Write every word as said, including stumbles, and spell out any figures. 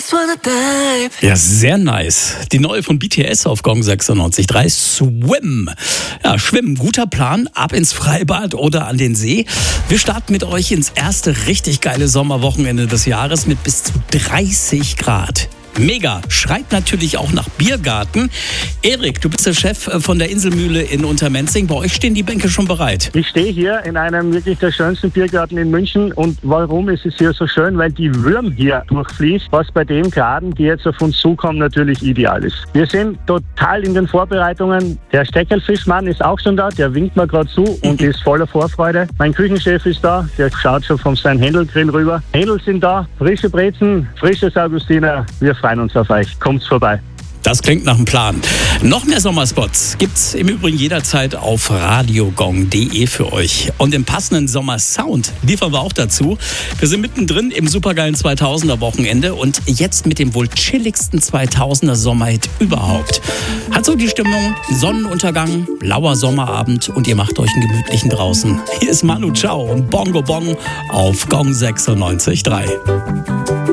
just wanna dive. Ja, sehr nice. Die neue von B T S auf Gong sechsundneunzig Komma drei, Swim. Ja, Schwimmen, guter Plan, ab ins Freibad oder an den See. Wir starten mit euch ins erste richtig geile Sommerwochenende des Jahres mit bis zu dreißig Grad. Mega. Schreit natürlich auch nach Biergarten. Erik, du bist der Chef von der Inselmühle in Untermenzing. Bei euch stehen die Bänke schon bereit. Ich stehe hier in einem wirklich der schönsten Biergarten in München. Und warum ist es hier so schön? Weil die Würm hier durchfließt, was bei den Graden, die jetzt auf uns zukommen, natürlich ideal ist. Wir sind total in den Vorbereitungen. Der Steckelfischmann ist auch schon da, der winkt mir gerade zu und ist voller Vorfreude. Mein Küchenchef ist da, der schaut schon von seinem Händelgrill rüber. Händel sind da, frische Brezen, frisches Augustiner. Wir freuen uns auf euch. Kommt's vorbei. Das klingt nach einem Plan. Noch mehr Sommerspots gibt's im Übrigen jederzeit auf radiogong punkt de für euch. Und den passenden Sommersound liefern wir auch dazu. Wir sind mittendrin im supergeilen zweitausender Wochenende und jetzt mit dem wohl chilligsten zweitausender Sommerhit überhaupt. Hat so die Stimmung, Sonnenuntergang, blauer Sommerabend und ihr macht euch einen gemütlichen draußen. Hier ist Manu Chao und Bongo Bong auf Gong sechsundneunzig Komma drei.